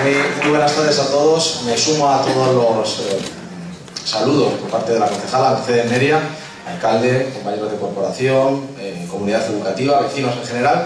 Muy buenas tardes a todos. Me sumo a todos los saludos por parte de la concejala Mercedes Neria, alcalde, compañeros de corporación, comunidad educativa, vecinos en general,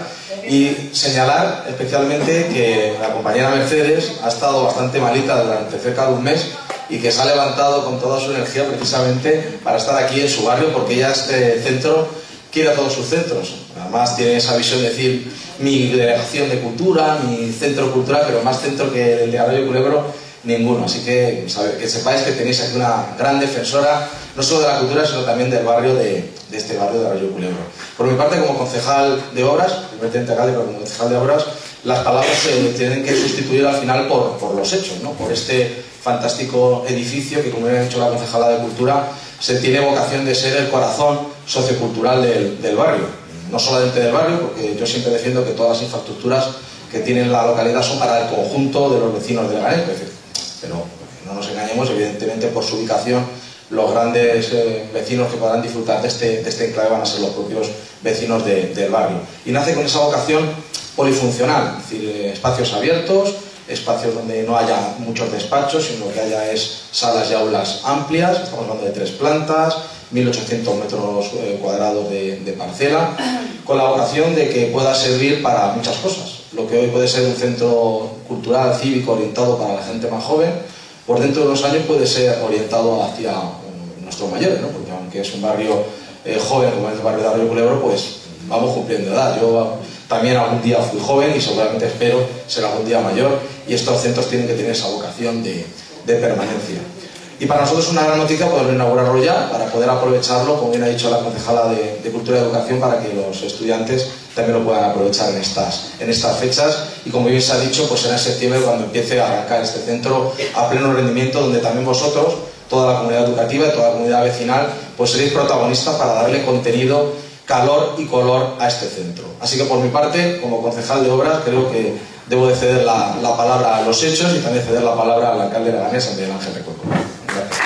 y señalar especialmente que la compañera Mercedes ha estado bastante malita durante cerca de un mes y que se ha levantado con toda su energía precisamente para estar aquí en su barrio, porque ella este centro quiere a todos sus centros. Además tiene esa visión de decir mi delegación de cultura, mi centro cultural, pero más centro que el de Arroyo Culebro, ninguno. Así que sepáis que tenéis aquí una gran defensora, no solo de la cultura, sino también del barrio de este barrio de Arroyo Culebro. Por mi parte, como concejal de obras, primer teniente alcalde, pero como concejal de obras, las palabras se tienen que sustituir al final por los hechos, ¿no? Por este fantástico edificio que, como bien ha dicho la concejala de Cultura, se tiene vocación de ser el corazón sociocultural del barrio. No solamente del barrio, porque yo siempre defiendo que todas las infraestructuras que tiene la localidad son para el conjunto de los vecinos de Leganés, pero no nos engañemos, evidentemente por su ubicación los grandes vecinos que podrán disfrutar de este enclave van a ser los propios vecinos del barrio. Y nace con esa vocación polifuncional, es decir, espacios abiertos, espacios donde no haya muchos despachos, sino que haya salas y aulas amplias, estamos hablando de 3 plantas, 1.800 metros cuadrados de parcela, con la vocación de que pueda servir para muchas cosas. Lo que hoy puede ser un centro cultural, cívico, orientado para la gente más joven, por dentro de unos años puede ser orientado hacia nuestros mayores, ¿no? Porque aunque es un barrio joven como es el barrio de Arroyo Culebro, pues vamos cumpliendo edad. Yo también algún día fui joven y seguramente espero ser algún día mayor, y estos centros tienen que tener esa vocación de permanencia. Y para nosotros es una gran noticia poder inaugurarlo ya, para poder aprovecharlo, como bien ha dicho la concejala de Cultura y Educación, para que los estudiantes también lo puedan aprovechar en estas fechas. Y como bien se ha dicho, pues será en septiembre cuando empiece a arrancar este centro a pleno rendimiento, donde también vosotros, toda la comunidad educativa y toda la comunidad vecinal, pues seréis protagonistas para darle contenido, calor y color a este centro. Así que por mi parte, como concejal de obras, creo que debo de ceder la palabra a los hechos y también ceder la palabra al alcalde de Leganés, Miguel Ángel Recuerdo. Gracias.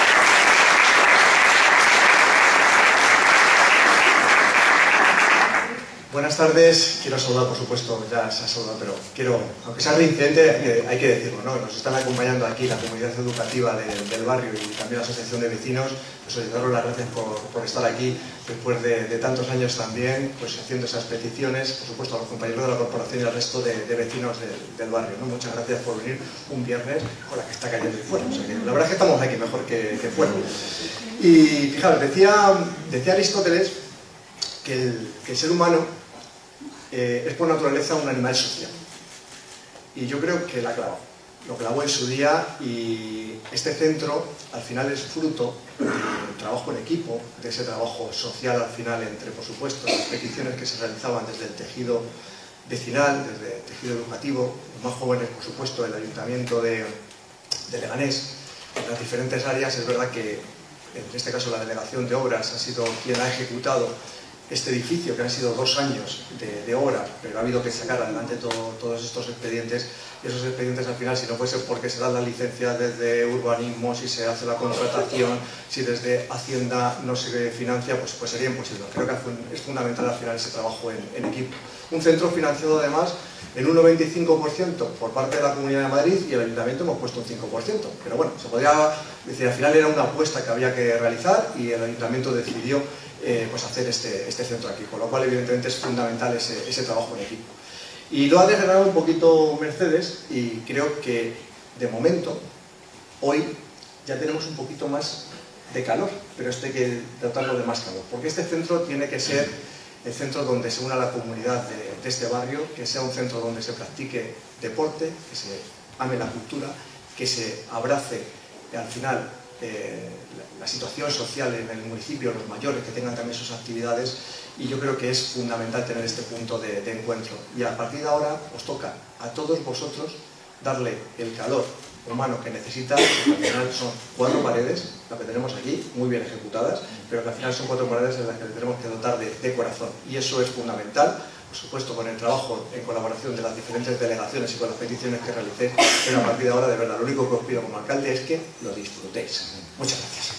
Buenas tardes. Quiero saludar, por supuesto, ya se ha saludado, pero quiero, aunque sea reincidente, hay que decirlo, ¿no? Nos están acompañando aquí la comunidad educativa del barrio y también la asociación de vecinos. Pues daros las gracias por estar aquí después de tantos años también, pues haciendo esas peticiones, por supuesto a los compañeros de la corporación y al resto de vecinos del barrio, ¿no? Muchas gracias por venir un viernes con la que está cayendo y fuera. O sea que la verdad es que estamos aquí mejor que fuera. Y fijaros, decía Aristóteles que el ser humano es por naturaleza un animal social, y yo creo que lo clavó en su día, y este centro al final es fruto del trabajo en equipo, de ese trabajo social al final entre, por supuesto, las peticiones que se realizaban desde el tejido vecinal, desde el tejido educativo, los más jóvenes, por supuesto, el ayuntamiento de Leganés, en las diferentes áreas. Es verdad que en este caso la delegación de obras ha sido quien ha ejecutado este edificio, que han sido 2 años de obra, pero ha habido que sacar adelante todos estos expedientes, y esos expedientes al final, si no fuese porque se dan la licencia desde urbanismo, si se hace la contratación, si desde Hacienda no se financia, pues sería imposible. Creo que es fundamental al final ese trabajo en equipo. Un centro financiado además en un 95% por parte de la Comunidad de Madrid, y el Ayuntamiento hemos puesto un 5%. Pero bueno, se podría decir, al final era una apuesta que había que realizar, y el Ayuntamiento decidió pues hacer este centro aquí, con lo cual evidentemente es fundamental ese trabajo en equipo. Y lo ha desgranado un poquito Mercedes, y creo que de momento, hoy ya tenemos un poquito más de calor, pero esto hay que tratarlo de más calor, porque este centro tiene que ser el centro donde se una la comunidad de este barrio, que sea un centro donde se practique deporte, que se ame la cultura, que se abrace al final la situación social en el municipio, los mayores que tengan también sus actividades, y yo creo que es fundamental tener este punto de encuentro. Y a partir de ahora os toca a todos vosotros darle el calor humano que necesita, que al final son 4 paredes, las que tenemos aquí, muy bien ejecutadas, pero que al final son 4 paredes en las que le tenemos que dotar de corazón, y eso es fundamental, por supuesto con el trabajo en colaboración de las diferentes delegaciones y con las peticiones que realicéis, pero a partir de ahora, de verdad, lo único que os pido como alcalde es que lo disfrutéis. Muchas gracias.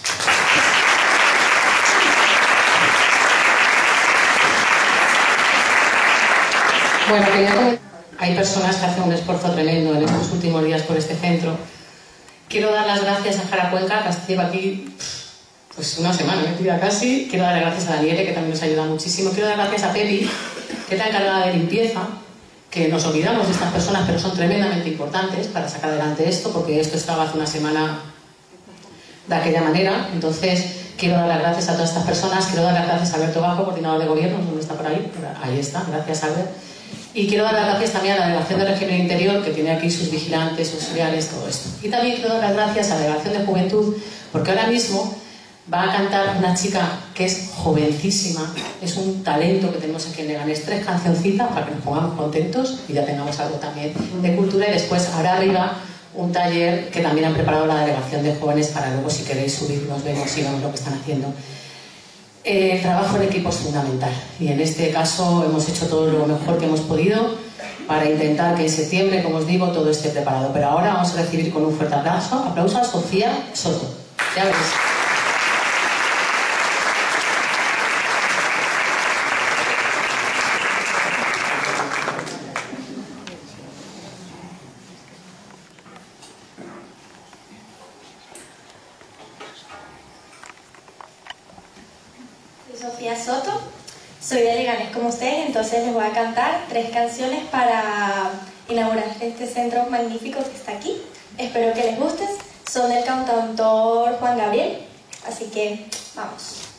Bueno, quería comentar hay personas que hacen un esfuerzo tremendo en estos últimos días por este centro. Quiero dar las gracias a Jara Cuenca, que lleva aquí pues una semana metida casi. Quiero dar las gracias a Daniele, que también nos ayuda muchísimo. Quiero dar gracias a Pepi, que es la encargada de limpieza, que nos olvidamos de estas personas, pero son tremendamente importantes para sacar adelante esto, porque esto estaba hace una semana de aquella manera. Entonces, quiero dar las gracias a todas estas personas. Quiero dar las gracias a Alberto Bajo, coordinador de gobierno, ¿dónde está por ahí? Ahí está, gracias Albert. Y quiero dar las gracias también a la Delegación de Régimen Interior, que tiene aquí sus vigilantes, sus auxiliares, todo esto. Y también quiero dar las gracias a la Delegación de Juventud, porque ahora mismo va a cantar una chica que es jovencísima, es un talento que tenemos aquí en Leganés, 3 cancioncitas para que nos pongamos contentos y ya tengamos algo también de cultura. Y después habrá arriba un taller que también han preparado la Delegación de Jóvenes para luego, si queréis subir, nos vemos y vemos lo que están haciendo. El trabajo en equipo es fundamental y en este caso hemos hecho todo lo mejor que hemos podido para intentar que en septiembre, como os digo, todo esté preparado. Pero ahora vamos a recibir con un fuerte aplauso a Sofía Soto. Ya veréis. Sofía Soto, soy de Leganés como ustedes, entonces les voy a cantar 3 canciones para inaugurar este centro magnífico que está aquí. Espero que les guste, son del cantautor Juan Gabriel, así que vamos.